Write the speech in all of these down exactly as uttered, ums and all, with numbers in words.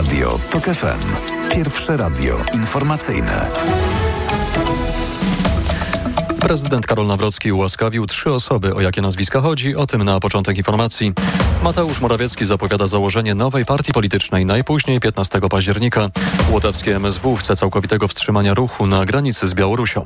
Radio TOK F M. Pierwsze radio informacyjne. Prezydent Karol Nawrocki ułaskawił trzy osoby. O jakie nazwiska chodzi? O tym na początek informacji. Mateusz Morawiecki zapowiada założenie nowej partii politycznej najpóźniej piętnastego października. Łotewskie M S W chce całkowitego wstrzymania ruchu na granicy z Białorusią.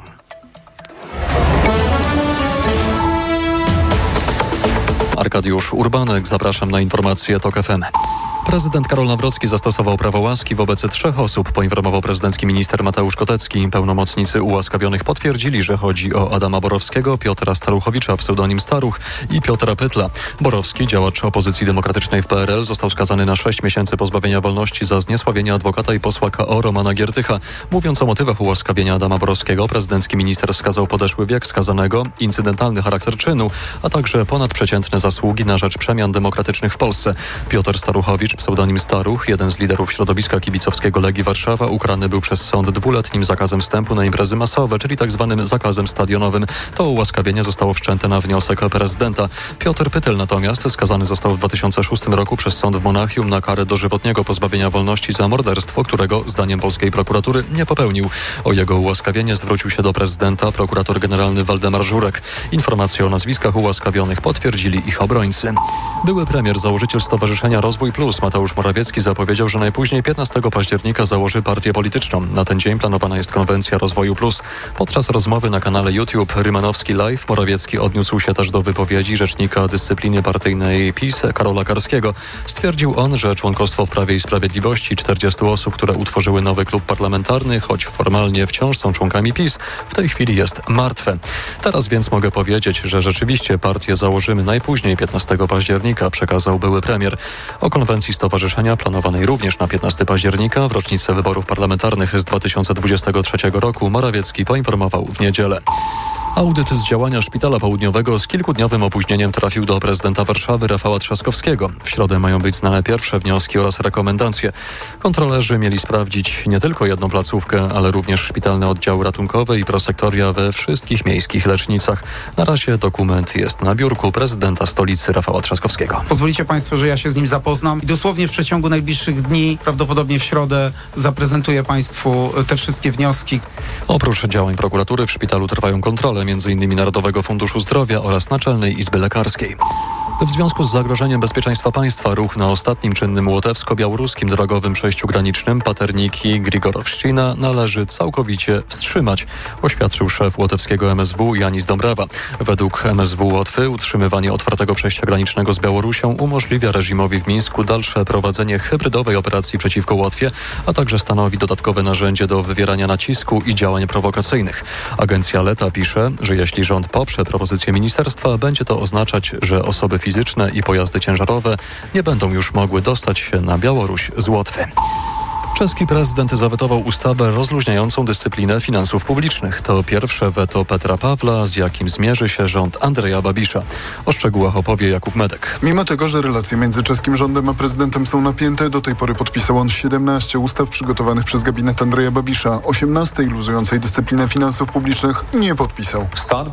Arkadiusz Urbanek, zapraszam na informacje TOK F M. Prezydent Karol Nawrocki zastosował prawo łaski wobec trzech osób, poinformował prezydencki minister Mateusz Kotecki. Pełnomocnicy ułaskawionych potwierdzili, że chodzi o Adama Borowskiego, Piotra Staruchowicza, pseudonim Staruch, i Piotra Pytla. Borowski, działacz opozycji demokratycznej w P R L, został skazany na sześć miesięcy pozbawienia wolności za zniesławienie adwokata i posła K O Romana Giertycha. Mówiąc o motywach ułaskawienia Adama Borowskiego, prezydencki minister wskazał podeszły wiek skazanego, incydentalny charakter czynu, a także ponadprzeciętne zasługi na rzecz przemian demokratycznych w Polsce. Piotr Staruchowicz, pseudonim Staruch, jeden z liderów środowiska kibicowskiego Legii Warszawa, ukarany był przez sąd dwuletnim zakazem wstępu na imprezy masowe, czyli tzw. zakazem stadionowym. To ułaskawienie zostało wszczęte na wniosek prezydenta. Piotr Pytel natomiast skazany został w dwa tysiące szóstym roku przez sąd w Monachium na karę dożywotniego pozbawienia wolności za morderstwo, którego zdaniem polskiej prokuratury nie popełnił. O jego ułaskawienie zwrócił się do prezydenta prokurator generalny Waldemar Żurek. Informacje o nazwiskach ułaskawionych potwierdzili ich obrońcy. Były premier, założyciel Stowarzyszenia Rozwój Plus Mateusz Morawiecki zapowiedział, że najpóźniej piętnastego października założy partię polityczną. Na ten dzień planowana jest konwencja Rozwoju Plus. Podczas rozmowy na kanale YouTube Rymanowski Live Morawiecki odniósł się też do wypowiedzi rzecznika dyscypliny partyjnej PiS Karola Karskiego. Stwierdził on, że członkostwo w Prawie i Sprawiedliwości czterdziestu osób, które utworzyły nowy klub parlamentarny, choć formalnie wciąż są członkami PiS, w tej chwili jest martwe. Teraz więc mogę powiedzieć, że rzeczywiście partię założymy najpóźniej piętnastego października, przekazał były premier. O konwencji stowarzyszenia planowanej również na piętnastego października w rocznicę wyborów parlamentarnych z dwa tysiące dwudziestego trzeciego roku Morawiecki poinformował w niedzielę. Audyt z działania Szpitala Południowego z kilkudniowym opóźnieniem trafił do prezydenta Warszawy Rafała Trzaskowskiego. W środę mają być znane pierwsze wnioski oraz rekomendacje. Kontrolerzy mieli sprawdzić nie tylko jedną placówkę, ale również szpitalne oddziały ratunkowe i prosektoria we wszystkich miejskich lecznicach. Na razie dokument jest na biurku prezydenta stolicy Rafała Trzaskowskiego. Pozwolicie Państwo, że ja się z nim zapoznam i dosłownie w przeciągu najbliższych dni, prawdopodobnie w środę, zaprezentuję Państwu te wszystkie wnioski. Oprócz działań prokuratury w szpitalu trwają kontrole między innymi Narodowego Funduszu Zdrowia oraz Naczelnej Izby Lekarskiej. W związku z zagrożeniem bezpieczeństwa państwa ruch na ostatnim czynnym łotewsko-białoruskim drogowym przejściu granicznym Paterniki-Grigorowszczyna należy całkowicie wstrzymać, oświadczył szef łotewskiego M S W Janis Dąbrawa. Według M S W Łotwy utrzymywanie otwartego przejścia granicznego z Białorusią umożliwia reżimowi w Mińsku dalsze prowadzenie hybrydowej operacji przeciwko Łotwie, a także stanowi dodatkowe narzędzie do wywierania nacisku i działań prowokacyjnych. Agencja Leta pisze, że jeśli rząd poprze propozycję ministerstwa, będzie to oznaczać, że osoby fizyczne i pojazdy ciężarowe nie będą już mogły dostać się na Białoruś z Łotwy. Czeski prezydent zawetował ustawę rozluźniającą dyscyplinę finansów publicznych. To pierwsze weto Petra Pawla, z jakim zmierzy się rząd Andreja Babisza. O szczegółach opowie Jakub Medek. Mimo tego, że relacje między czeskim rządem a prezydentem są napięte, do tej pory podpisał on siedemnaście ustaw przygotowanych przez gabinet Andreja Babisza. osiemnastej luzującej dyscyplinę finansów publicznych nie podpisał.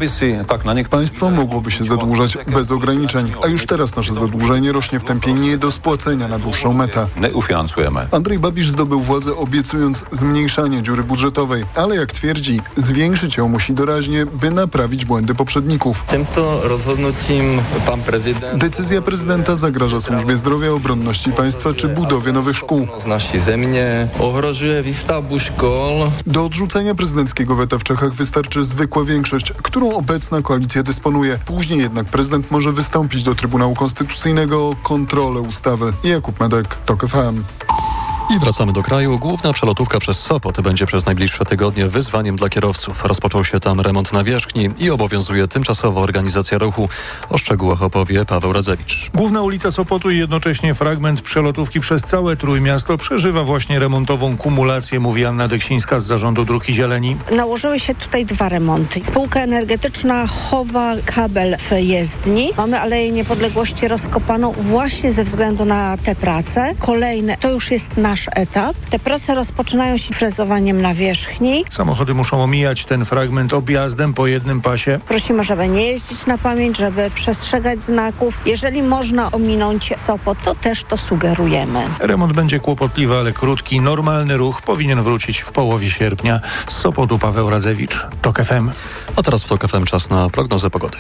Państwo mogłoby się zadłużać bez ograniczeń, a już teraz nasze zadłużenie rośnie w tempie nie do spłacenia na dłuższą metę. Andrej Babisz zdobył władzę, obiecując zmniejszanie dziury budżetowej, ale jak twierdzi, zwiększyć ją musi doraźnie, by naprawić błędy poprzedników. Decyzja prezydenta zagraża służbie zdrowia, obronności państwa czy budowie nowych szkół. Do odrzucenia prezydenckiego weta w Czechach wystarczy zwykła większość, którą obecna koalicja dysponuje. Później jednak prezydent może wystąpić do Trybunału Konstytucyjnego o kontrolę ustawy. Jakub Medek, TOK F M. I wracamy do kraju. Główna przelotówka przez Sopot będzie przez najbliższe tygodnie wyzwaniem dla kierowców. Rozpoczął się tam remont nawierzchni i obowiązuje tymczasowa organizacja ruchu. O szczegółach opowie Paweł Radzewicz. Główna ulica Sopotu i jednocześnie fragment przelotówki przez całe Trójmiasto przeżywa właśnie remontową kumulację, mówi Anna Deksińska z Zarządu Dróg i Zieleni. Nałożyły się tutaj dwa remonty. Spółka energetyczna chowa kabel w jezdni. Mamy Aleję Niepodległości rozkopaną właśnie ze względu na te prace. Kolejne to już jest na nasz etap. Te prace rozpoczynają się frezowaniem nawierzchni. Samochody muszą omijać ten fragment objazdem po jednym pasie. Prosimy, żeby nie jeździć na pamięć, żeby przestrzegać znaków. Jeżeli można ominąć Sopot, to też to sugerujemy. Remont będzie kłopotliwy, ale krótki. Normalny ruch powinien wrócić w połowie sierpnia. Z Sopotu Paweł Radzewicz, TOK F M. A teraz w TOK F M czas na prognozę pogody.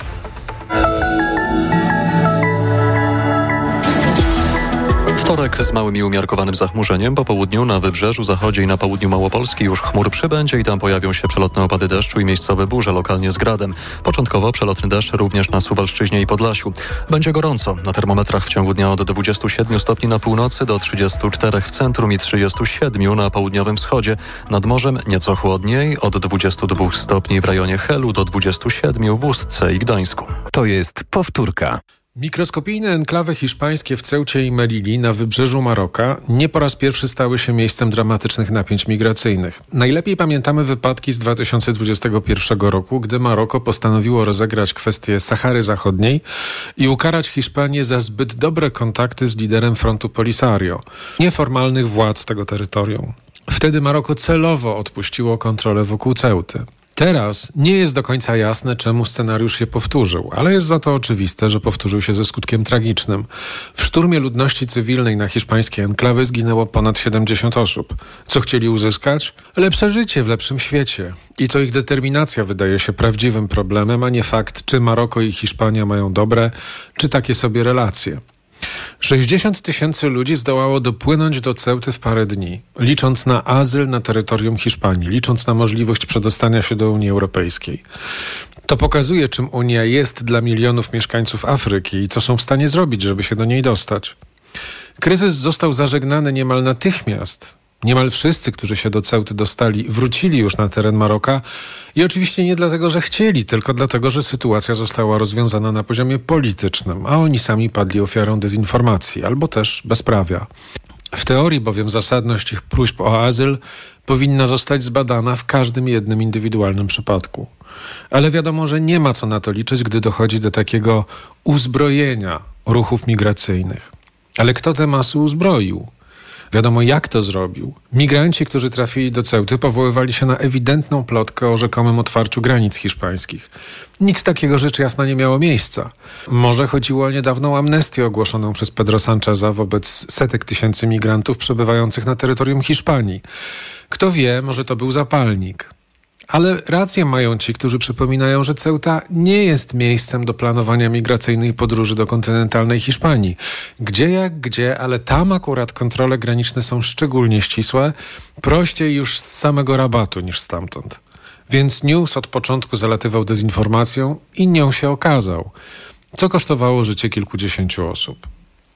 Wtorek z małym i umiarkowanym zachmurzeniem. Po południu na wybrzeżu, zachodzie i na południu Małopolski już chmur przybędzie i tam pojawią się przelotne opady deszczu i miejscowe burze, lokalnie z gradem. Początkowo przelotny deszcz również na Suwalszczyźnie i Podlasiu. Będzie gorąco. Na termometrach w ciągu dnia od dwudziestu siedmiu stopni na północy do trzydziestu czterech w centrum i trzydziestu siedmiu na południowym wschodzie. Nad morzem nieco chłodniej, od dwudziestu dwóch stopni w rejonie Helu do dwudziestu siedmiu w Ustce i Gdańsku. To jest powtórka. Mikroskopijne enklawy hiszpańskie w Ceucie i Melili na wybrzeżu Maroka nie po raz pierwszy stały się miejscem dramatycznych napięć migracyjnych. Najlepiej pamiętamy wypadki z dwa tysiące dwudziestego pierwszego roku, gdy Maroko postanowiło rozegrać kwestię Sahary Zachodniej i ukarać Hiszpanię za zbyt dobre kontakty z liderem frontu Polisario, nieformalnych władz tego terytorium. Wtedy Maroko celowo odpuściło kontrolę wokół Ceuty. Teraz nie jest do końca jasne, czemu scenariusz się powtórzył, ale jest za to oczywiste, że powtórzył się ze skutkiem tragicznym. W szturmie ludności cywilnej na hiszpańskie enklawy zginęło ponad siedemdziesiąt osób. Co chcieli uzyskać? Lepsze życie w lepszym świecie. I to ich determinacja wydaje się prawdziwym problemem, a nie fakt, czy Maroko i Hiszpania mają dobre, czy takie sobie relacje. sześćdziesiąt tysięcy ludzi zdołało dopłynąć do Ceuty w parę dni, licząc na azyl na terytorium Hiszpanii, licząc na możliwość przedostania się do Unii Europejskiej. To pokazuje, czym Unia jest dla milionów mieszkańców Afryki i co są w stanie zrobić, żeby się do niej dostać. Kryzys został zażegnany niemal natychmiast. Niemal wszyscy, którzy się do Ceuty dostali, wrócili już na teren Maroka i oczywiście nie dlatego, że chcieli, tylko dlatego, że sytuacja została rozwiązana na poziomie politycznym, a oni sami padli ofiarą dezinformacji albo też bezprawia. W teorii bowiem zasadność ich próśb o azyl powinna zostać zbadana w każdym jednym indywidualnym przypadku. Ale wiadomo, że nie ma co na to liczyć, gdy dochodzi do takiego uzbrojenia ruchów migracyjnych. Ale kto te masy uzbroił? Wiadomo, jak to zrobił. Migranci, którzy trafili do Ceuty, powoływali się na ewidentną plotkę o rzekomym otwarciu granic hiszpańskich. Nic takiego rzecz jasna nie miało miejsca. Może chodziło o niedawną amnestię ogłoszoną przez Pedro Sancheza wobec setek tysięcy migrantów przebywających na terytorium Hiszpanii. Kto wie, może to był zapalnik. Ale rację mają ci, którzy przypominają, że Ceuta nie jest miejscem do planowania migracyjnej podróży do kontynentalnej Hiszpanii. Gdzie jak gdzie, ale tam akurat kontrole graniczne są szczególnie ścisłe, prościej już z samego Rabatu niż stamtąd. Więc news od początku zalatywał dezinformacją i nią się okazał, co kosztowało życie kilkudziesięciu osób.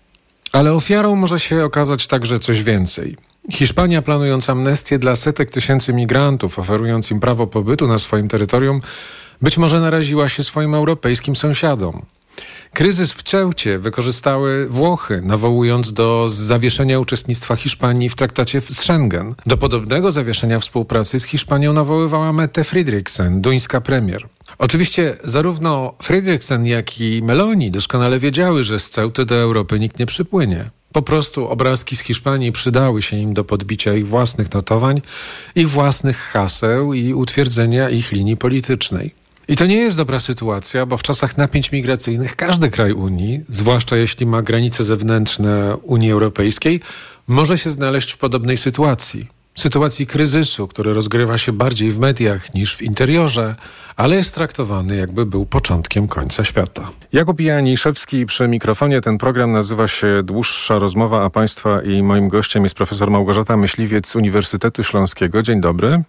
Ale ofiarą może się okazać także coś więcej. Hiszpania, planując amnestię dla setek tysięcy migrantów, oferując im prawo pobytu na swoim terytorium, być może naraziła się swoim europejskim sąsiadom. Kryzys w Ceucie wykorzystały Włochy, nawołując do zawieszenia uczestnictwa Hiszpanii w traktacie z Schengen. Do podobnego zawieszenia współpracy z Hiszpanią nawoływała Mette Frederiksen, duńska premier. Oczywiście zarówno Frederiksen, jak i Meloni doskonale wiedziały, że z Ceuty do Europy nikt nie przypłynie. Po prostu obrazki z Hiszpanii przydały się im do podbicia ich własnych notowań, ich własnych haseł i utwierdzenia ich linii politycznej. I to nie jest dobra sytuacja, bo w czasach napięć migracyjnych każdy kraj Unii, zwłaszcza jeśli ma granice zewnętrzne Unii Europejskiej, może się znaleźć w podobnej sytuacji. Sytuacji kryzysu, który rozgrywa się bardziej w mediach niż w interiorze, ale jest traktowany, jakby był początkiem końca świata. Jakub Janiszewski przy mikrofonie. Ten program nazywa się Dłuższa Rozmowa, a Państwa i moim gościem jest profesor Małgorzata Myśliwiec z Uniwersytetu Śląskiego. Dzień dobry.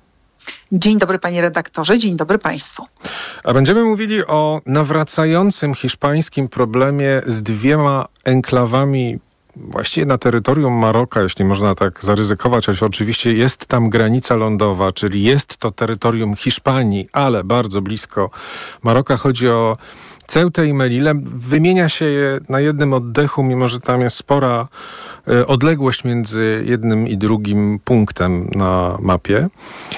Dzień dobry panie redaktorze, dzień dobry państwu. A będziemy mówili o nawracającym hiszpańskim problemie z dwiema enklawami właściwie na terytorium Maroka, jeśli można tak zaryzykować, choć oczywiście jest tam granica lądowa, czyli jest to terytorium Hiszpanii, ale bardzo blisko Maroka. Chodzi o Ceutę i Melillę. Wymienia się je na jednym oddechu, mimo że tam jest spora e, odległość między jednym i drugim punktem na mapie.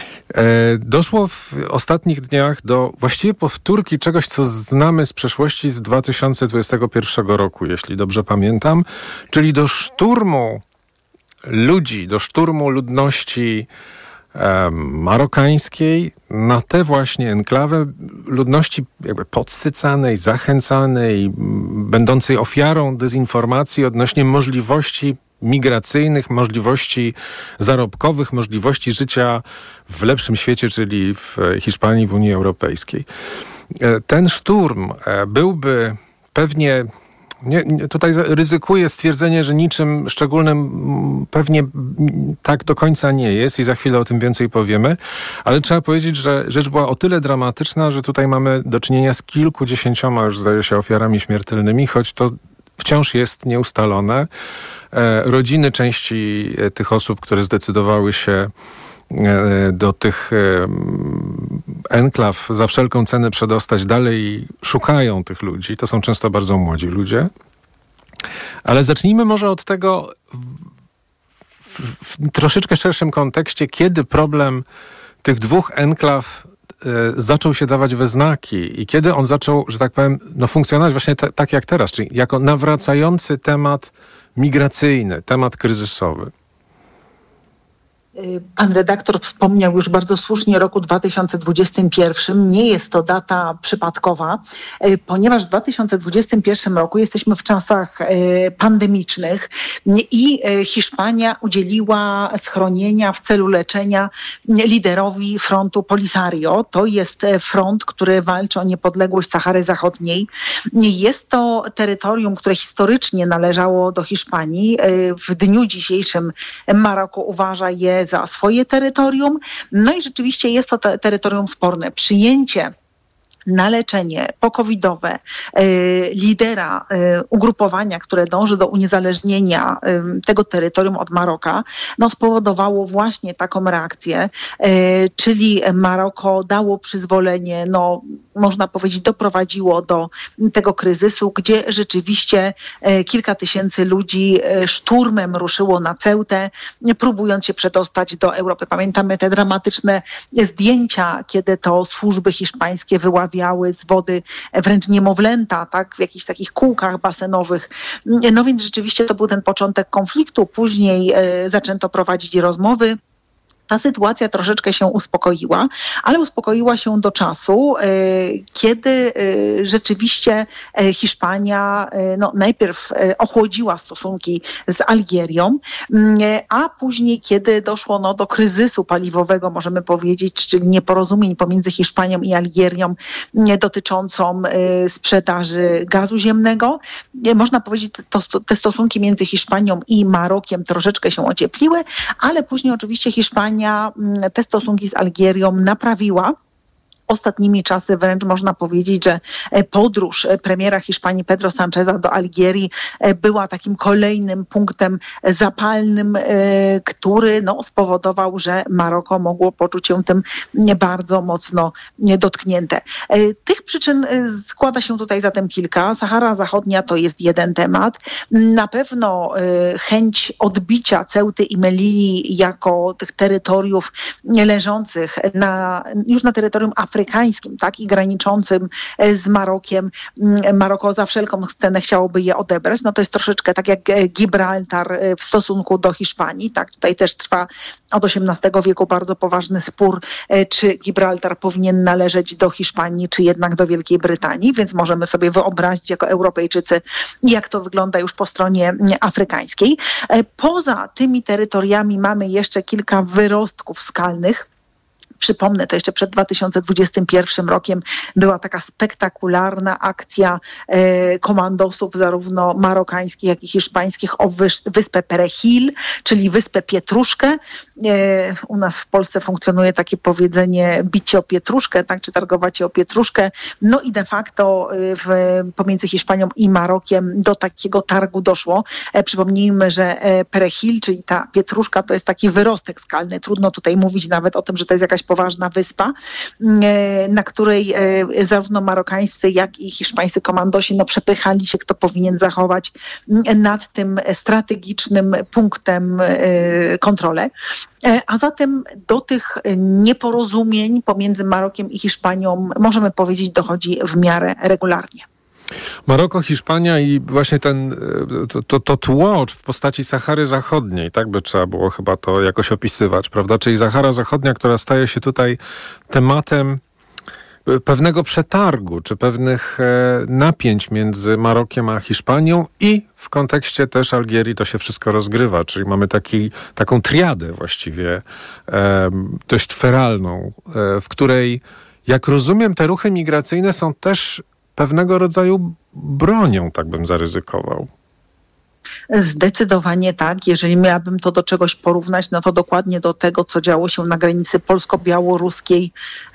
Doszło w ostatnich dniach do właściwie powtórki czegoś, co znamy z przeszłości z dwa tysiące dwudziestego pierwszego roku, jeśli dobrze pamiętam, czyli do szturmu ludzi, do szturmu ludności e, marokańskiej na te właśnie enklawy, ludności jakby podsycanej, zachęcanej, będącej ofiarą dezinformacji odnośnie możliwości migracyjnych, możliwości zarobkowych, możliwości życia w lepszym świecie, czyli w Hiszpanii, w Unii Europejskiej. Ten szturm byłby pewnie, nie, nie, tutaj ryzykuję stwierdzenie, że niczym szczególnym pewnie tak do końca nie jest i za chwilę o tym więcej powiemy, ale trzeba powiedzieć, że rzecz była o tyle dramatyczna, że tutaj mamy do czynienia z kilkudziesięcioma już zdaje się ofiarami śmiertelnymi, choć to wciąż jest nieustalone. Rodziny części tych osób, które zdecydowały się do tych enklaw za wszelką cenę przedostać, dalej szukają tych ludzi. To są często bardzo młodzi ludzie. Ale zacznijmy może od tego w, w troszeczkę szerszym kontekście, kiedy problem tych dwóch enklaw zaczął się dawać we znaki i kiedy on zaczął, że tak powiem, no funkcjonować właśnie t- tak jak teraz, czyli jako nawracający temat migracyjny, temat kryzysowy. Pan redaktor wspomniał już bardzo słusznie o roku dwa tysiące dwudziestym pierwszym. Nie jest to data przypadkowa, ponieważ w dwa tysiące dwudziestym pierwszym roku jesteśmy w czasach pandemicznych i Hiszpania udzieliła schronienia w celu leczenia liderowi frontu Polisario. To jest front, który walczy o niepodległość Sahary Zachodniej. Jest to terytorium, które historycznie należało do Hiszpanii. W dniu dzisiejszym Maroko uważa je za swoje terytorium. No i rzeczywiście jest to te, terytorium sporne. Przyjęcie na leczenie pokowidowe y, lidera y, ugrupowania, które dąży do uniezależnienia y, tego terytorium od Maroka, no spowodowało właśnie taką reakcję, y, czyli Maroko dało przyzwolenie, no można powiedzieć doprowadziło do tego kryzysu, gdzie rzeczywiście y, kilka tysięcy ludzi y, szturmem ruszyło na Ceutę, y, próbując się przedostać do Europy. Pamiętamy te dramatyczne zdjęcia, kiedy to służby hiszpańskie wyławiały z wody wręcz niemowlęta, tak, w jakichś takich kółkach basenowych. No więc rzeczywiście to był ten początek konfliktu. Później e, zaczęto prowadzić rozmowy. Ta sytuacja troszeczkę się uspokoiła, ale uspokoiła się do czasu, kiedy rzeczywiście Hiszpania no, najpierw ochłodziła stosunki z Algierią, a później, kiedy doszło no, do kryzysu paliwowego, możemy powiedzieć, czyli nieporozumień pomiędzy Hiszpanią i Algierią dotyczącą sprzedaży gazu ziemnego, można powiedzieć, że te stosunki między Hiszpanią i Marokiem troszeczkę się ociepliły, ale później oczywiście Hiszpania te stosunki z Algierią naprawiła. Ostatnimi czasy wręcz można powiedzieć, że podróż premiera Hiszpanii Pedro Sancheza do Algierii była takim kolejnym punktem zapalnym, który no, spowodował, że Maroko mogło poczuć się tym bardzo mocno dotknięte. Tych przyczyn składa się tutaj zatem kilka. Sahara Zachodnia to jest jeden temat. Na pewno chęć odbicia Ceuty i Melilli jako tych terytoriów leżących na, już na terytorium afrykańskim, afrykańskim, tak, i graniczącym z Marokiem. Maroko za wszelką cenę chciałoby je odebrać. No to jest troszeczkę tak jak Gibraltar w stosunku do Hiszpanii, tak, tutaj też trwa od osiemnastego wieku bardzo poważny spór, czy Gibraltar powinien należeć do Hiszpanii, czy jednak do Wielkiej Brytanii, więc możemy sobie wyobrazić jako Europejczycy, jak to wygląda już po stronie afrykańskiej. Poza tymi terytoriami mamy jeszcze kilka wyrostków skalnych. Przypomnę, to jeszcze przed dwa tysiące dwudziestym pierwszym rokiem była taka spektakularna akcja e, komandosów zarówno marokańskich, jak i hiszpańskich o wys- wyspę Perejil, czyli wyspę Pietruszkę. E, u nas w Polsce funkcjonuje takie powiedzenie bicie o pietruszkę, tak, czy targować o pietruszkę. No i de facto w, pomiędzy Hiszpanią i Marokiem do takiego targu doszło. E, przypomnijmy, że e, Perejil, czyli ta pietruszka, to jest taki wyrostek skalny. Trudno tutaj mówić nawet o tym, że to jest jakaś poważna wyspa, na której zarówno marokańscy, jak i hiszpańscy komandosi no, przepychali się, kto powinien zachować nad tym strategicznym punktem kontrolę. A zatem do tych nieporozumień pomiędzy Marokiem i Hiszpanią, możemy powiedzieć, dochodzi w miarę regularnie. Maroko, Hiszpania i właśnie ten, to, to, to tło w postaci Sahary Zachodniej, tak by trzeba było chyba to jakoś opisywać, prawda? Czyli Sahara Zachodnia, która staje się tutaj tematem pewnego przetargu, czy pewnych e, napięć między Marokiem a Hiszpanią i w kontekście też Algierii to się wszystko rozgrywa, czyli mamy taki, taką triadę właściwie e, dość feralną, e, w której, jak rozumiem, te ruchy migracyjne są też pewnego rodzaju bronią, tak bym zaryzykował. Zdecydowanie tak. Jeżeli miałabym to do czegoś porównać, no to dokładnie do tego, co działo się na granicy polsko-białoruskiej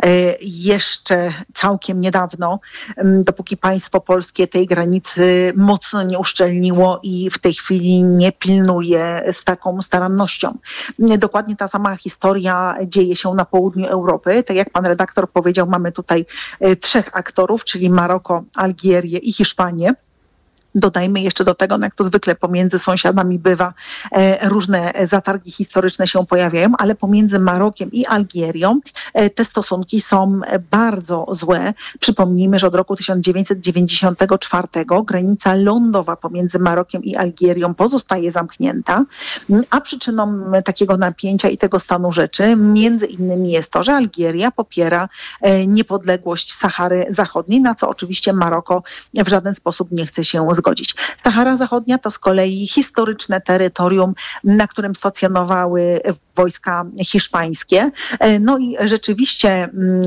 jeszcze całkiem niedawno, dopóki państwo polskie tej granicy mocno nie uszczelniło i w tej chwili nie pilnuje z taką starannością. Dokładnie ta sama historia dzieje się na południu Europy. Tak jak pan redaktor powiedział, mamy tutaj trzech aktorów, czyli Maroko, Algierię i Hiszpanię. Dodajmy jeszcze do tego, no jak to zwykle pomiędzy sąsiadami bywa, e, różne zatargi historyczne się pojawiają, ale pomiędzy Marokiem i Algierią e, te stosunki są bardzo złe. Przypomnijmy, że od roku tysiąc dziewięćset dziewięćdziesiątego czwartego granica lądowa pomiędzy Marokiem i Algierią pozostaje zamknięta, a przyczyną takiego napięcia i tego stanu rzeczy między innymi jest to, że Algieria popiera e, niepodległość Sahary Zachodniej, na co oczywiście Maroko w żaden sposób nie chce się zgodzić. Zgodzić. Sahara Zachodnia to z kolei historyczne terytorium, na którym stacjonowały wojska hiszpańskie. No i rzeczywiście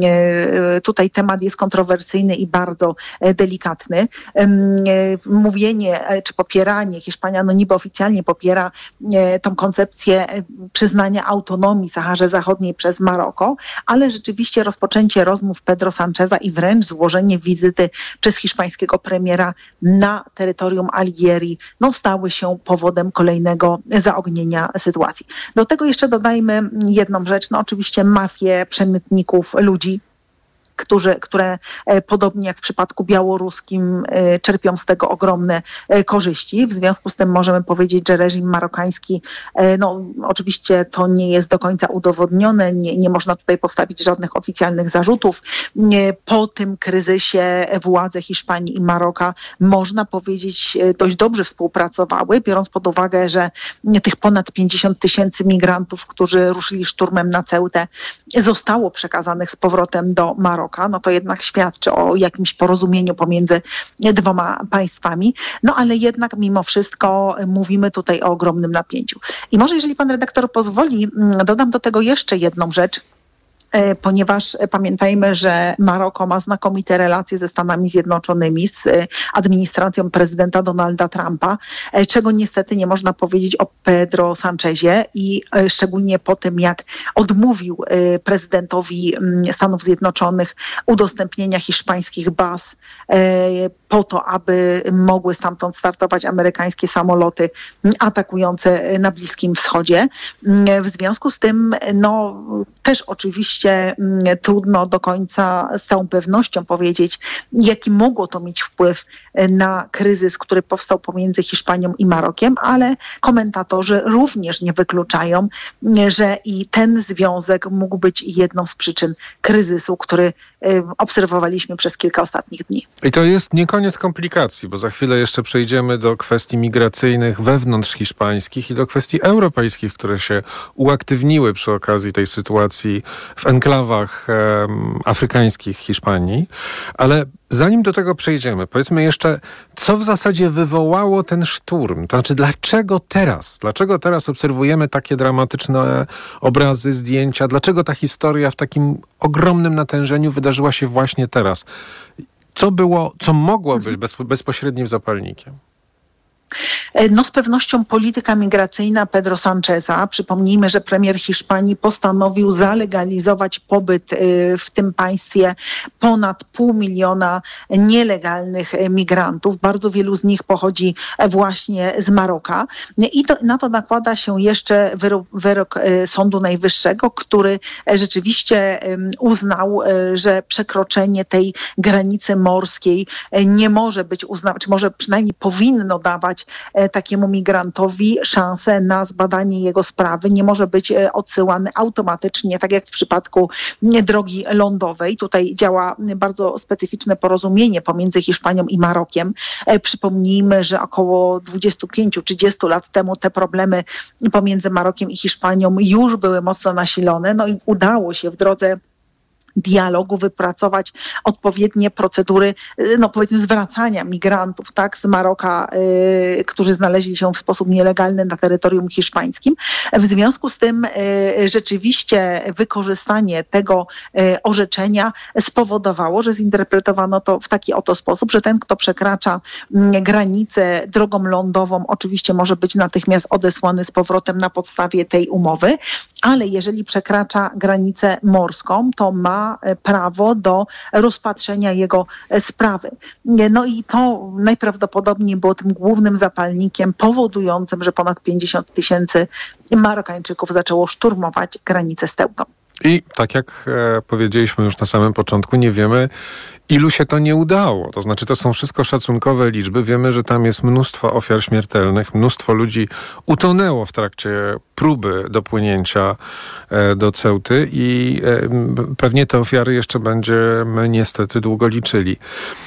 tutaj temat jest kontrowersyjny i bardzo delikatny. Mówienie czy popieranie, Hiszpania no niby oficjalnie popiera tą koncepcję przyznania autonomii Saharze Zachodniej przez Maroko, ale rzeczywiście rozpoczęcie rozmów Pedro Sancheza i wręcz złożenie wizyty przez hiszpańskiego premiera na terytorium Algierii no stały się powodem kolejnego zaognienia sytuacji. Do tego jeszcze dodajmy jedną rzecz, no oczywiście mafię przemytników ludzi, Którzy, które e, podobnie jak w przypadku białoruskim e, czerpią z tego ogromne e, korzyści. W związku z tym możemy powiedzieć, że reżim marokański, e, no oczywiście to nie jest do końca udowodnione, nie, nie można tutaj postawić żadnych oficjalnych zarzutów. Nie, po tym kryzysie władze Hiszpanii i Maroka można powiedzieć dość dobrze współpracowały, biorąc pod uwagę, że tych ponad pięćdziesiąt tysięcy migrantów, którzy ruszyli szturmem na Ceutę, zostało przekazanych z powrotem do Maroka. No to jednak świadczy o jakimś porozumieniu pomiędzy dwoma państwami. No ale jednak mimo wszystko mówimy tutaj o ogromnym napięciu. I może jeżeli pan redaktor pozwoli, dodam do tego jeszcze jedną rzecz, ponieważ pamiętajmy, że Maroko ma znakomite relacje ze Stanami Zjednoczonymi, z administracją prezydenta Donalda Trumpa, czego niestety nie można powiedzieć o Pedro Sanchezie i szczególnie po tym, jak odmówił prezydentowi Stanów Zjednoczonych udostępnienia hiszpańskich baz po to, aby mogły stamtąd startować amerykańskie samoloty atakujące na Bliskim Wschodzie. W związku z tym, no też oczywiście trudno do końca z całą pewnością powiedzieć, jaki mogło to mieć wpływ na kryzys, który powstał pomiędzy Hiszpanią i Marokiem, ale komentatorzy również nie wykluczają, że i ten związek mógł być jedną z przyczyn kryzysu, który obserwowaliśmy przez kilka ostatnich dni. I to jest nie koniec komplikacji, bo za chwilę jeszcze przejdziemy do kwestii migracyjnych wewnątrz hiszpańskich i do kwestii europejskich, które się uaktywniły przy okazji tej sytuacji w enklawach um, afrykańskich Hiszpanii. Ale zanim do tego przejdziemy, powiedzmy jeszcze, co w zasadzie wywołało ten szturm? To znaczy, dlaczego teraz? Dlaczego teraz obserwujemy takie dramatyczne obrazy, zdjęcia? Dlaczego ta historia w takim ogromnym natężeniu wydarzyła się właśnie teraz? Co było, co mogło być bezpo, bezpośrednim zapalnikiem? No z pewnością polityka migracyjna Pedro Sancheza. Przypomnijmy, że premier Hiszpanii postanowił zalegalizować pobyt w tym państwie ponad pół miliona nielegalnych migrantów. Bardzo wielu z nich pochodzi właśnie z Maroka. I to, na to nakłada się jeszcze wyrok, wyrok Sądu Najwyższego, który rzeczywiście uznał, że przekroczenie tej granicy morskiej nie może być uznawane, czy może przynajmniej powinno dawać dawać takiemu migrantowi szansę na zbadanie jego sprawy. Nie może być odsyłany automatycznie, tak jak w przypadku drogi lądowej. Tutaj działa bardzo specyficzne porozumienie pomiędzy Hiszpanią i Marokiem. Przypomnijmy, że około dwadzieścia pięć trzydzieści lat temu te problemy pomiędzy Marokiem i Hiszpanią już były mocno nasilone. No i udało się w drodze dialogu wypracować odpowiednie procedury, no powiedzmy zwracania migrantów, tak, z Maroka, y, którzy znaleźli się w sposób nielegalny na terytorium hiszpańskim. W związku z tym y, rzeczywiście wykorzystanie tego y, orzeczenia spowodowało, że zinterpretowano to w taki oto sposób, że ten, kto przekracza y, granicę drogą lądową, oczywiście może być natychmiast odesłany z powrotem na podstawie tej umowy, ale jeżeli przekracza granicę morską, to ma prawo do rozpatrzenia jego sprawy. No i to najprawdopodobniej było tym głównym zapalnikiem powodującym, że ponad pięćdziesiąt tysięcy Marokańczyków zaczęło szturmować granicę z Teutą. I tak jak e, powiedzieliśmy już na samym początku, nie wiemy, ilu się to nie udało. To znaczy, to są wszystko szacunkowe liczby. Wiemy, że tam jest mnóstwo ofiar śmiertelnych, mnóstwo ludzi utonęło w trakcie próby dopłynięcia e, do Ceuty i e, pewnie te ofiary jeszcze będziemy niestety długo liczyli.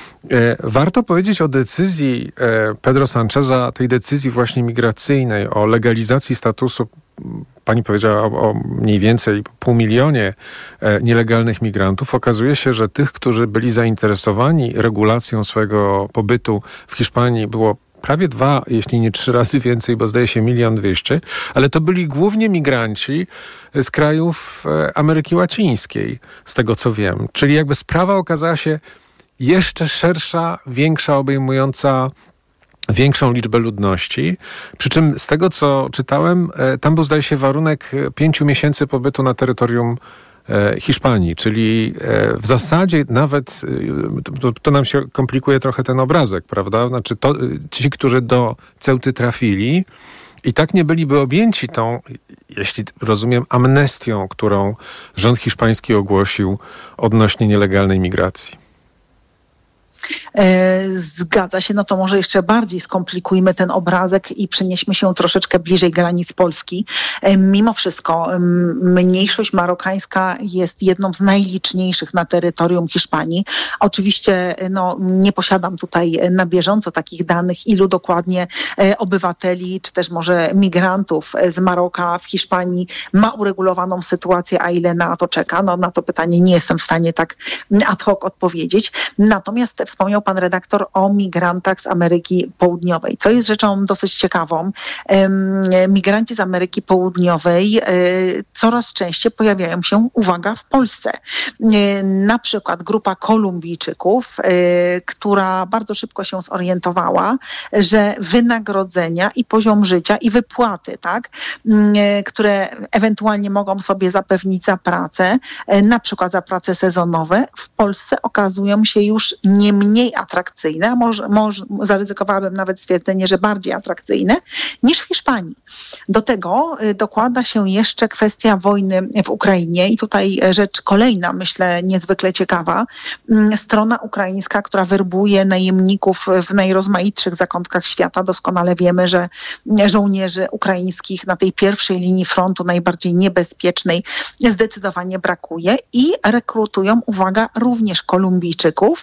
Warto powiedzieć o decyzji Pedro Sancheza, tej decyzji właśnie migracyjnej, o legalizacji statusu. Pani powiedziała o, o mniej więcej pół milionie nielegalnych migrantów. Okazuje się, że tych, którzy byli zainteresowani regulacją swojego pobytu w Hiszpanii, było prawie dwa, jeśli nie trzy razy więcej, bo zdaje się milion dwieście, ale to byli głównie migranci z krajów Ameryki Łacińskiej, z tego co wiem. Czyli jakby sprawa okazała się jeszcze szersza, większa, obejmująca większą liczbę ludności. Przy czym z tego, co czytałem, tam był, zdaje się, warunek pięciu miesięcy pobytu na terytorium Hiszpanii, czyli w zasadzie nawet, to, to nam się komplikuje trochę ten obrazek, prawda? Znaczy to, ci, którzy do Ceuty trafili, i tak nie byliby objęci tą, jeśli rozumiem, amnestią, którą rząd hiszpański ogłosił odnośnie nielegalnej migracji. Zgadza się, no to może jeszcze bardziej skomplikujmy ten obrazek i przenieśmy się troszeczkę bliżej granic Polski. Mimo wszystko mniejszość marokańska jest jedną z najliczniejszych na terytorium Hiszpanii. Oczywiście no, nie posiadam tutaj na bieżąco takich danych, ilu dokładnie obywateli, czy też może migrantów z Maroka w Hiszpanii ma uregulowaną sytuację, a ile na to czeka. No na to pytanie nie jestem w stanie tak ad hoc odpowiedzieć. Natomiast wspomniał pan redaktor o migrantach z Ameryki Południowej, co jest rzeczą dosyć ciekawą. Migranci z Ameryki Południowej coraz częściej pojawiają się, uwaga, w Polsce. Na przykład grupa Kolumbijczyków, która bardzo szybko się zorientowała, że wynagrodzenia i poziom życia i wypłaty, tak, które ewentualnie mogą sobie zapewnić za pracę, na przykład za prace sezonowe, w Polsce okazują się już nie mniej atrakcyjne, a może, może zaryzykowałabym nawet stwierdzenie, że bardziej atrakcyjne niż w Hiszpanii. Do tego dokłada się jeszcze kwestia wojny w Ukrainie i tutaj rzecz kolejna, myślę, niezwykle ciekawa. Strona ukraińska, która werbuje najemników w najrozmaitszych zakątkach świata. Doskonale wiemy, że żołnierzy ukraińskich na tej pierwszej linii frontu, najbardziej niebezpiecznej, zdecydowanie brakuje i rekrutują, uwaga, również Kolumbijczyków.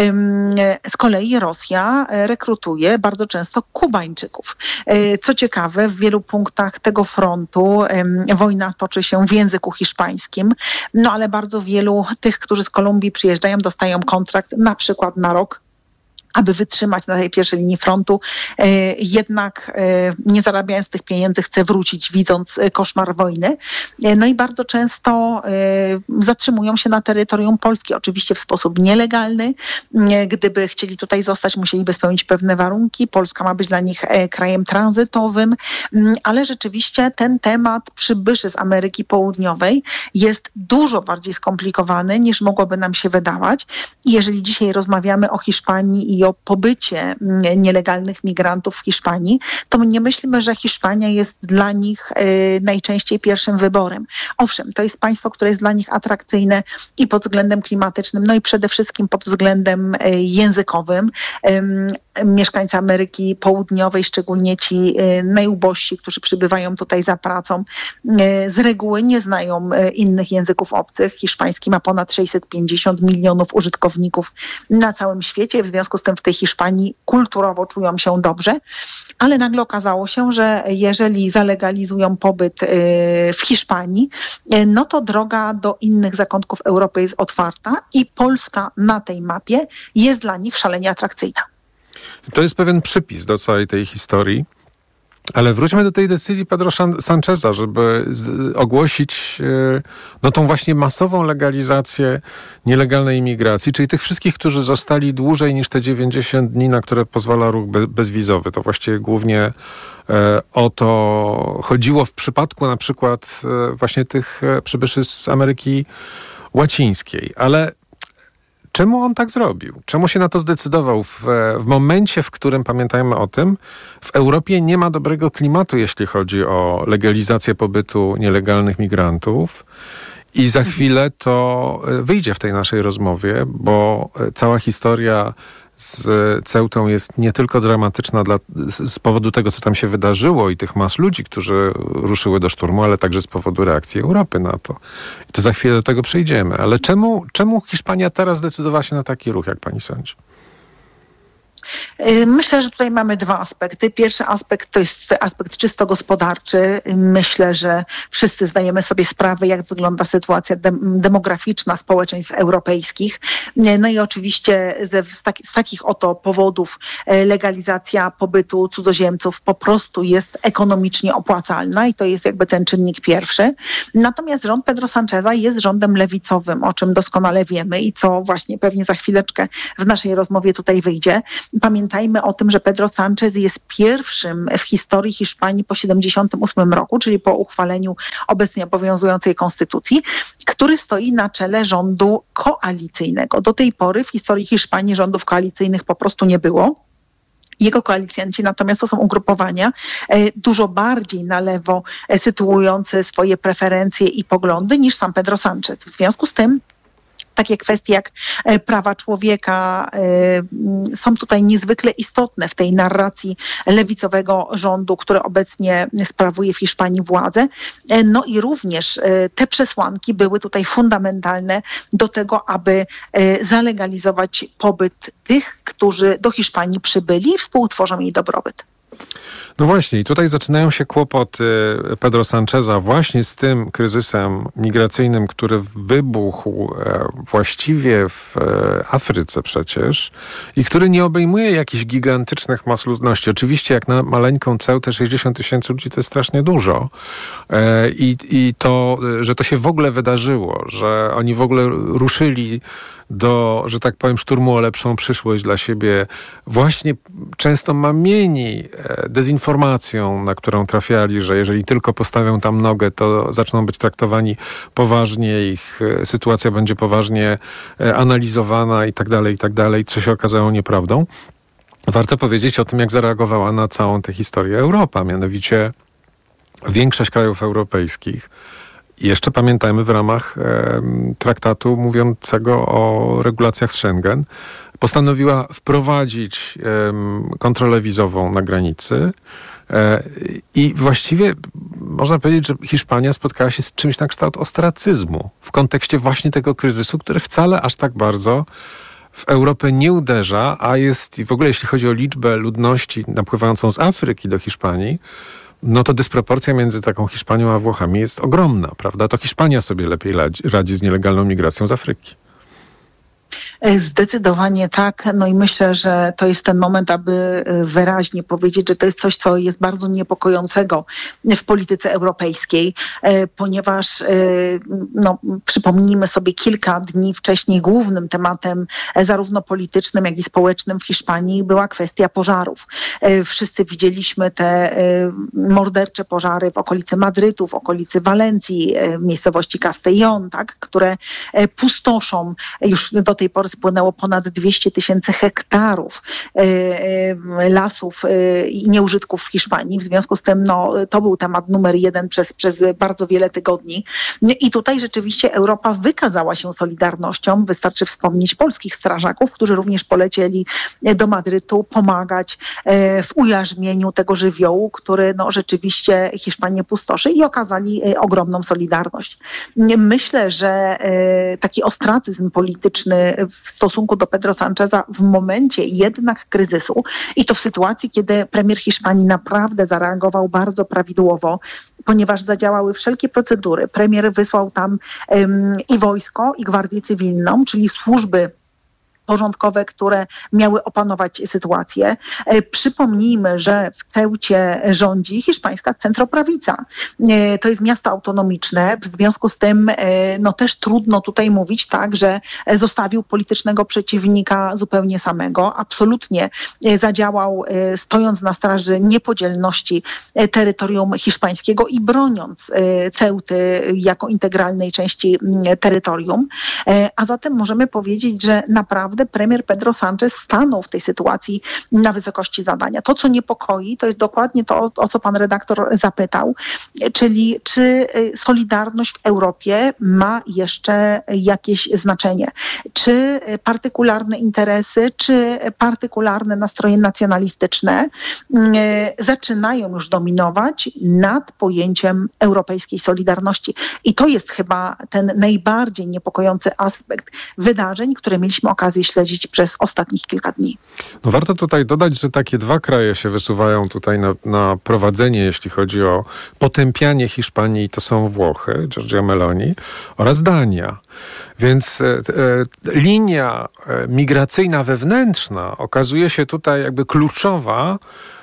Z kolei Rosja rekrutuje bardzo często Kubańczyków. Co ciekawe, w wielu punktach tego frontu wojna toczy się w języku hiszpańskim, no ale bardzo wielu tych, którzy z Kolumbii przyjeżdżają, dostają kontrakt na przykład na rok, aby wytrzymać na tej pierwszej linii frontu, jednak nie zarabiając tych pieniędzy chce wrócić, widząc koszmar wojny. No i bardzo często zatrzymują się na terytorium Polski, oczywiście w sposób nielegalny. Gdyby chcieli tutaj zostać, musieliby spełnić pewne warunki. Polska ma być dla nich krajem tranzytowym, ale rzeczywiście ten temat przybyszy z Ameryki Południowej jest dużo bardziej skomplikowany, niż mogłoby nam się wydawać. I jeżeli dzisiaj rozmawiamy o Hiszpanii i i o pobycie nielegalnych migrantów w Hiszpanii, to my nie myślimy, że Hiszpania jest dla nich najczęściej pierwszym wyborem. Owszem, to jest państwo, które jest dla nich atrakcyjne i pod względem klimatycznym, no i przede wszystkim pod względem językowym. Mieszkańcy Ameryki Południowej, szczególnie ci najubożsi, którzy przybywają tutaj za pracą, z reguły nie znają innych języków obcych. Hiszpański ma ponad sześćset pięćdziesiąt milionów użytkowników na całym świecie. W związku z tym w tej Hiszpanii kulturowo czują się dobrze, ale nagle okazało się, że jeżeli zalegalizują pobyt w Hiszpanii, no to droga do innych zakątków Europy jest otwarta i Polska na tej mapie jest dla nich szalenie atrakcyjna. To jest pewien przypis do całej tej historii. Ale wróćmy do tej decyzji Pedro Sancheza, żeby z, ogłosić e, no tą właśnie masową legalizację nielegalnej imigracji, czyli tych wszystkich, którzy zostali dłużej niż te dziewięćdziesiąt dni, na które pozwala ruch be, bezwizowy. To właściwie głównie e, o to chodziło w przypadku na przykład e, właśnie tych e, przybyszy z Ameryki Łacińskiej. Ale czemu on tak zrobił? Czemu się na to zdecydował w, w momencie, w którym, pamiętajmy o tym, w Europie nie ma dobrego klimatu, jeśli chodzi o legalizację pobytu nielegalnych migrantów? I za chwilę to wyjdzie w tej naszej rozmowie, bo cała historia z Ceutą jest nie tylko dramatyczna dla, z powodu tego, co tam się wydarzyło i tych mas ludzi, którzy ruszyły do szturmu, ale także z powodu reakcji Europy na to. I to za chwilę do tego przejdziemy. Ale czemu, czemu Hiszpania teraz zdecydowała się na taki ruch, jak pani sądzi? Myślę, że tutaj mamy dwa aspekty. Pierwszy aspekt to jest aspekt czysto gospodarczy. Myślę, że wszyscy zdajemy sobie sprawę, jak wygląda sytuacja demograficzna społeczeństw europejskich. No i oczywiście z, taki, z takich oto powodów legalizacja pobytu cudzoziemców po prostu jest ekonomicznie opłacalna i to jest jakby ten czynnik pierwszy. Natomiast rząd Pedro Sancheza jest rządem lewicowym, o czym doskonale wiemy i co właśnie pewnie za chwileczkę w naszej rozmowie tutaj wyjdzie. Pamiętajmy o tym, że Pedro Sánchez jest pierwszym w historii Hiszpanii po siedemdziesiątym ósmym roku, czyli po uchwaleniu obecnie obowiązującej konstytucji, który stoi na czele rządu koalicyjnego. Do tej pory w historii Hiszpanii rządów koalicyjnych po prostu nie było. Jego koalicjanci natomiast to są ugrupowania dużo bardziej na lewo sytuujące swoje preferencje i poglądy niż sam Pedro Sánchez. W związku z tym takie kwestie jak prawa człowieka są tutaj niezwykle istotne w tej narracji lewicowego rządu, który obecnie sprawuje w Hiszpanii władzę. No i również te przesłanki były tutaj fundamentalne do tego, aby zalegalizować pobyt tych, którzy do Hiszpanii przybyli i współtworzą jej dobrobyt. No właśnie, i tutaj zaczynają się kłopoty Pedro Sancheza właśnie z tym kryzysem migracyjnym, który wybuchł właściwie w Afryce przecież i który nie obejmuje jakichś gigantycznych mas ludności. Oczywiście jak na maleńką Ceutę sześćdziesiąt tysięcy ludzi to jest strasznie dużo. I, i to, że to się w ogóle wydarzyło, że oni w ogóle ruszyli do, że tak powiem, szturmu o lepszą przyszłość dla siebie, właśnie często mamieni dezinformacją, na którą trafiali, że jeżeli tylko postawią tam nogę, to zaczną być traktowani poważnie, ich sytuacja będzie poważnie analizowana i tak dalej, i tak dalej, co się okazało nieprawdą. Warto powiedzieć o tym, jak zareagowała na całą tę historię Europa, mianowicie większość krajów europejskich. I jeszcze pamiętajmy w ramach e, traktatu mówiącego o regulacjach Schengen, postanowiła wprowadzić e, kontrolę wizową na granicy e, i właściwie można powiedzieć, że Hiszpania spotkała się z czymś na kształt ostracyzmu w kontekście właśnie tego kryzysu, który wcale aż tak bardzo w Europę nie uderza, a jest w ogóle jeśli chodzi o liczbę ludności napływającą z Afryki do Hiszpanii, no to dysproporcja między taką Hiszpanią a Włochami jest ogromna, prawda? To Hiszpania sobie lepiej radzi z nielegalną migracją z Afryki. Zdecydowanie tak. No i myślę, że to jest ten moment, aby wyraźnie powiedzieć, że to jest coś, co jest bardzo niepokojącego w polityce europejskiej, ponieważ no, przypomnijmy sobie kilka dni wcześniej głównym tematem zarówno politycznym, jak i społecznym w Hiszpanii była kwestia pożarów. Wszyscy widzieliśmy te mordercze pożary w okolicy Madrytu, w okolicy Walencji, w miejscowości Castellón, tak, które pustoszą już do tej pory spłynęło ponad dwieście tysięcy hektarów lasów i nieużytków w Hiszpanii. W związku z tym no, to był temat numer jeden przez, przez bardzo wiele tygodni. I tutaj rzeczywiście Europa wykazała się solidarnością. Wystarczy wspomnieć polskich strażaków, którzy również polecieli do Madrytu pomagać w ujarzmieniu tego żywiołu, który no, rzeczywiście Hiszpanię pustoszy i okazali ogromną solidarność. Myślę, że taki ostracyzm polityczny w stosunku do Pedro Sancheza w momencie jednak kryzysu i to w sytuacji, kiedy premier Hiszpanii naprawdę zareagował bardzo prawidłowo, ponieważ zadziałały wszelkie procedury. Premier wysłał tam um, i wojsko, i gwardię cywilną, czyli służby porządkowe, które miały opanować sytuację. E, przypomnijmy, że w Ceucie rządzi hiszpańska centroprawica. E, to jest miasto autonomiczne, w związku z tym e, no też trudno tutaj mówić tak, że zostawił politycznego przeciwnika zupełnie samego. Absolutnie e, zadziałał e, stojąc na straży niepodzielności e, terytorium hiszpańskiego i broniąc e, Ceuty jako integralnej części e, terytorium. E, a zatem możemy powiedzieć, że naprawdę premier Pedro Sánchez stanął w tej sytuacji na wysokości zadania. To, co niepokoi, to jest dokładnie to, o co pan redaktor zapytał, czyli czy solidarność w Europie ma jeszcze jakieś znaczenie. Czy partykularne interesy, czy partykularne nastroje nacjonalistyczne zaczynają już dominować nad pojęciem europejskiej solidarności. I to jest chyba ten najbardziej niepokojący aspekt wydarzeń, które mieliśmy okazję śledzić przez ostatnich kilka dni. No warto tutaj dodać, że takie dwa kraje się wysuwają tutaj na, na prowadzenie, jeśli chodzi o potępianie Hiszpanii, to są Włochy, Giorgia Meloni oraz Dania. Więc e, e, linia e, migracyjna wewnętrzna okazuje się tutaj jakby kluczowa.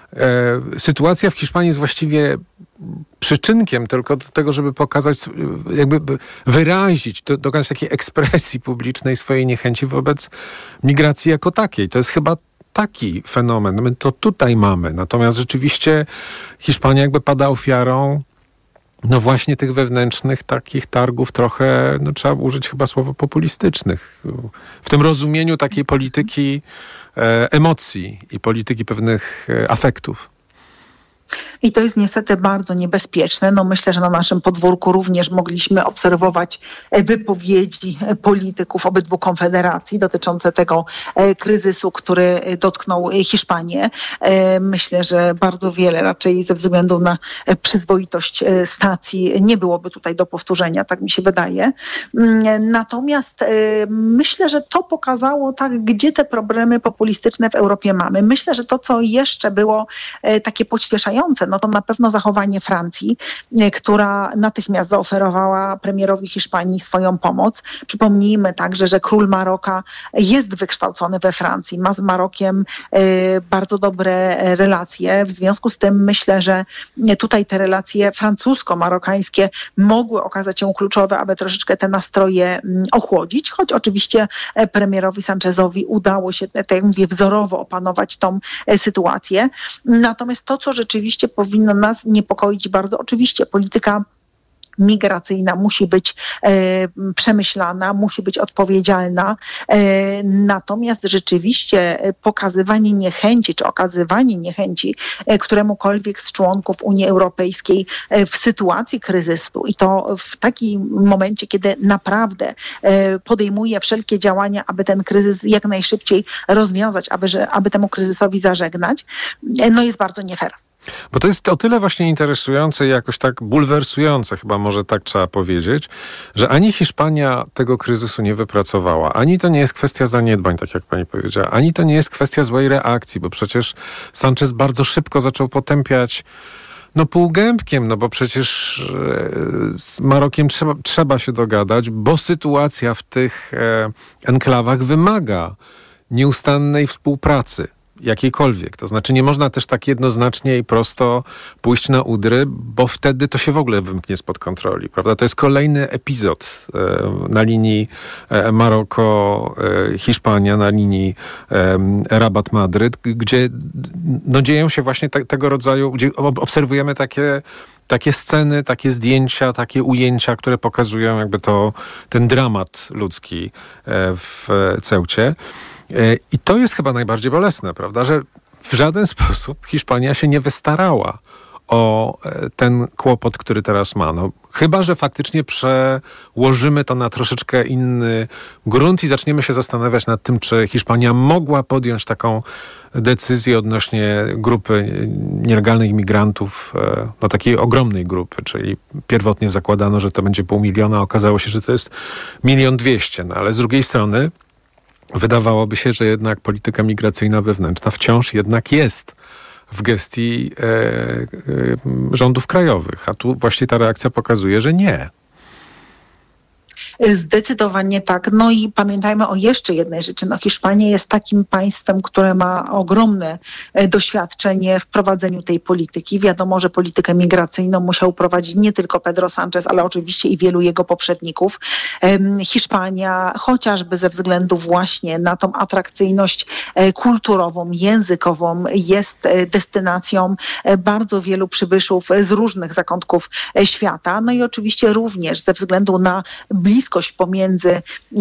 E, sytuacja w Hiszpanii jest właściwie przyczynkiem tylko do tego, żeby pokazać, jakby wyrazić, do, dokonać takiej ekspresji publicznej swojej niechęci wobec migracji jako takiej. To jest chyba taki fenomen. My to tutaj mamy. Natomiast rzeczywiście Hiszpania jakby pada ofiarą no właśnie tych wewnętrznych takich targów trochę, no trzeba użyć chyba słowa populistycznych. W tym rozumieniu takiej polityki e, emocji i polityki pewnych e, afektów. I to jest niestety bardzo niebezpieczne. No myślę, że na naszym podwórku również mogliśmy obserwować wypowiedzi polityków obydwu konfederacji dotyczące tego kryzysu, który dotknął Hiszpanię. Myślę, że bardzo wiele raczej ze względu na przyzwoitość stacji nie byłoby tutaj do powtórzenia, tak mi się wydaje. Natomiast myślę, że to pokazało tak, gdzie te problemy populistyczne w Europie mamy. Myślę, że to, co jeszcze było takie pocieszające, no to na pewno zachowanie Francji, która natychmiast zaoferowała premierowi Hiszpanii swoją pomoc. Przypomnijmy także, że król Maroka jest wykształcony we Francji, ma z Marokiem bardzo dobre relacje. W związku z tym myślę, że tutaj te relacje francusko-marokańskie mogły okazać się kluczowe, aby troszeczkę te nastroje ochłodzić, choć oczywiście premierowi Sanchezowi udało się, tak jak mówię, wzorowo opanować tą sytuację. Natomiast to, co rzeczywiście powinno nas niepokoić bardzo, oczywiście polityka migracyjna musi być e, przemyślana, musi być odpowiedzialna. E, natomiast rzeczywiście pokazywanie niechęci, czy okazywanie niechęci e, któremukolwiek z członków Unii Europejskiej e, w sytuacji kryzysu i to w takim momencie, kiedy naprawdę e, podejmuje wszelkie działania, aby ten kryzys jak najszybciej rozwiązać, aby, że, aby temu kryzysowi zażegnać, e, no jest bardzo nie fair. Bo to jest o tyle właśnie interesujące i jakoś tak bulwersujące, chyba może tak trzeba powiedzieć, że ani Hiszpania tego kryzysu nie wypracowała, ani to nie jest kwestia zaniedbań, tak jak pani powiedziała, ani to nie jest kwestia złej reakcji, bo przecież Sanchez bardzo szybko zaczął potępiać no półgębkiem, no bo przecież z Marokiem trzeba, trzeba się dogadać, bo sytuacja w tych e, enklawach wymaga nieustannej współpracy. jakiejkolwiek. To znaczy nie można też tak jednoznacznie i prosto pójść na udry, bo wtedy to się w ogóle wymknie spod kontroli, prawda? To jest kolejny epizod e, na linii e, Maroko-Hiszpania, e, na linii e, Rabat-Madryt, gdzie no, dzieją się właśnie te, tego rodzaju, gdzie obserwujemy takie Takie sceny, takie zdjęcia, takie ujęcia, które pokazują jakby to, ten dramat ludzki w Ceucie. I to jest chyba najbardziej bolesne, prawda, że w żaden sposób Hiszpania się nie wystarała o ten kłopot, który teraz ma. No, chyba że faktycznie przełożymy to na troszeczkę inny grunt i zaczniemy się zastanawiać nad tym, czy Hiszpania mogła podjąć taką decyzję odnośnie grupy nielegalnych imigrantów, no takiej ogromnej grupy, czyli pierwotnie zakładano, że to będzie pół miliona, a okazało się, że to jest milion dwieście. No ale z drugiej strony wydawałoby się, że jednak polityka migracyjna wewnętrzna wciąż jednak jest w gestii e, e, rządów krajowych, a tu właśnie ta reakcja pokazuje, że nie. Zdecydowanie tak. No i pamiętajmy o jeszcze jednej rzeczy. No, Hiszpania jest takim państwem, które ma ogromne doświadczenie w prowadzeniu tej polityki. Wiadomo, że politykę migracyjną musiał prowadzić nie tylko Pedro Sánchez, ale oczywiście i wielu jego poprzedników. Hiszpania, chociażby ze względu właśnie na tą atrakcyjność kulturową, językową, jest destynacją bardzo wielu przybyszów z różnych zakątków świata. No i oczywiście również ze względu na bliskość pomiędzy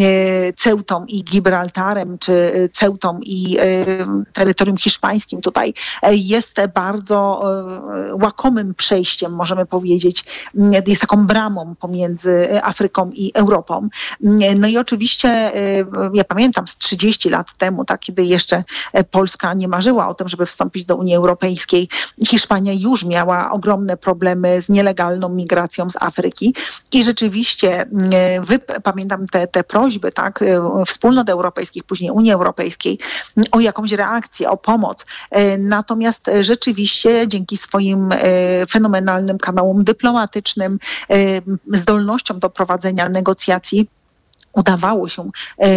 Ceutą i Gibraltarem, czy Ceutą i terytorium hiszpańskim tutaj jest bardzo łakomym przejściem, możemy powiedzieć, jest taką bramą pomiędzy Afryką i Europą. No i oczywiście ja pamiętam z trzydzieści lat temu, tak, kiedy jeszcze Polska nie marzyła o tym, żeby wstąpić do Unii Europejskiej, Hiszpania już miała ogromne problemy z nielegalną migracją z Afryki i rzeczywiście wy, pamiętam te, te prośby, tak, wspólnot europejskich, później Unii Europejskiej o jakąś reakcję, o pomoc. Natomiast rzeczywiście dzięki swoim fenomenalnym kanałom dyplomatycznym, zdolnościom do prowadzenia negocjacji, udawało się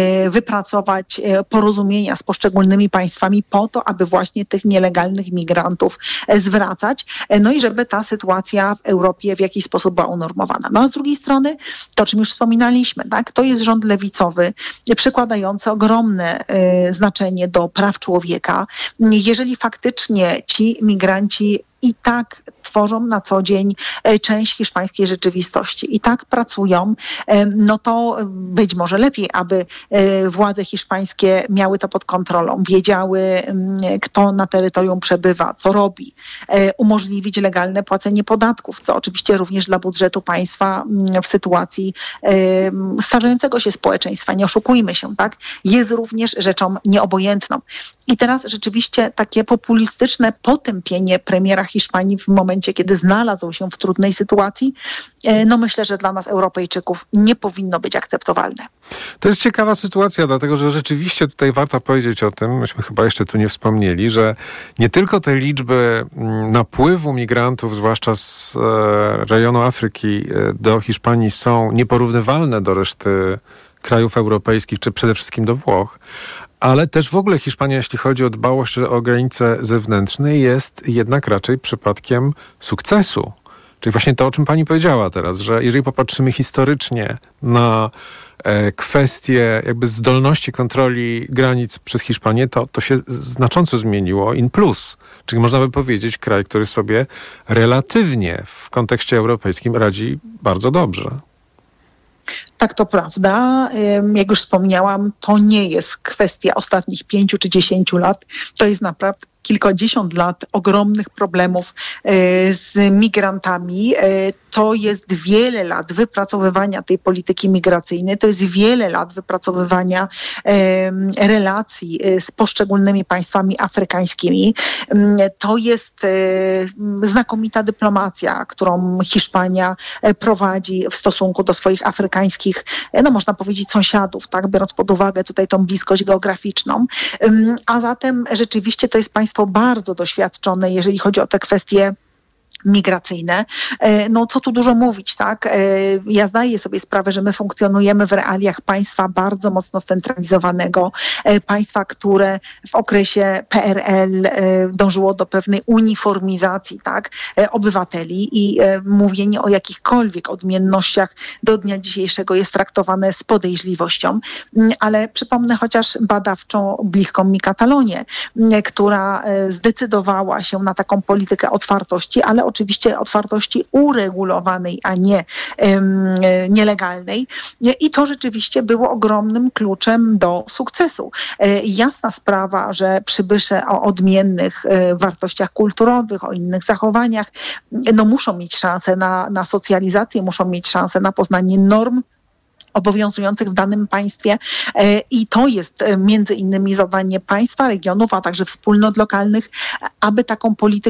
wypracować porozumienia z poszczególnymi państwami po to, aby właśnie tych nielegalnych migrantów zwracać, no i żeby ta sytuacja w Europie w jakiś sposób była unormowana. No a z drugiej strony, to o czym już wspominaliśmy, tak, to jest rząd lewicowy, przykładający ogromne znaczenie do praw człowieka. Jeżeli faktycznie ci migranci i tak tworzą na co dzień część hiszpańskiej rzeczywistości. I tak pracują, no to być może lepiej, aby władze hiszpańskie miały to pod kontrolą, wiedziały, kto na terytorium przebywa, co robi, umożliwić legalne płacenie podatków, co oczywiście również dla budżetu państwa w sytuacji starzejącego się społeczeństwa, nie oszukujmy się, tak, jest również rzeczą nieobojętną. I teraz rzeczywiście takie populistyczne potępienie premiera Hiszpanii w momencie, kiedy znalazł się w trudnej sytuacji, no myślę, że dla nas Europejczyków nie powinno być akceptowalne. To jest ciekawa sytuacja, dlatego że rzeczywiście tutaj warto powiedzieć o tym, myśmy chyba jeszcze tu nie wspomnieli, że nie tylko te liczby napływu migrantów, zwłaszcza z e, rejonu Afryki do Hiszpanii są nieporównywalne do reszty krajów europejskich, czy przede wszystkim do Włoch, ale też w ogóle Hiszpania, jeśli chodzi o dbałość o granice zewnętrzne, jest jednak raczej przypadkiem sukcesu. Czyli właśnie to, o czym pani powiedziała teraz, że jeżeli popatrzymy historycznie na e, kwestie jakby zdolności kontroli granic przez Hiszpanię, to, to się znacząco zmieniło in plus. Czyli można by powiedzieć kraj, który sobie relatywnie w kontekście europejskim radzi bardzo dobrze. Tak, to prawda. Jak już wspomniałam, to nie jest kwestia ostatnich pięciu czy dziesięciu lat. To jest naprawdę kilkadziesiąt lat ogromnych problemów z migrantami. To jest wiele lat wypracowywania tej polityki migracyjnej. To jest wiele lat wypracowywania relacji z poszczególnymi państwami afrykańskimi. To jest znakomita dyplomacja, którą Hiszpania prowadzi w stosunku do swoich afrykańskich, no można powiedzieć, sąsiadów, tak, biorąc pod uwagę tutaj tą bliskość geograficzną. A zatem rzeczywiście to jest państwo bardzo doświadczone, jeżeli chodzi o te kwestie migracyjne. No co tu dużo mówić, tak? Ja zdaję sobie sprawę, że my funkcjonujemy w realiach państwa bardzo mocno scentralizowanego, państwa, które w okresie P R L dążyło do pewnej uniformizacji, tak? Obywateli i mówienie o jakichkolwiek odmiennościach do dnia dzisiejszego jest traktowane z podejrzliwością, ale przypomnę chociaż badawczą bliską mi Katalonię, która zdecydowała się na taką politykę otwartości, ale oczywiście otwartości uregulowanej, a nie um, nielegalnej. I to rzeczywiście było ogromnym kluczem do sukcesu. E, jasna sprawa, że przybysze o odmiennych e, wartościach kulturowych, o innych zachowaniach, no muszą mieć szansę na, na socjalizację, muszą mieć szansę na poznanie norm obowiązujących w danym państwie i to jest między innymi zadanie państwa, regionów, a także wspólnot lokalnych, aby taką politykę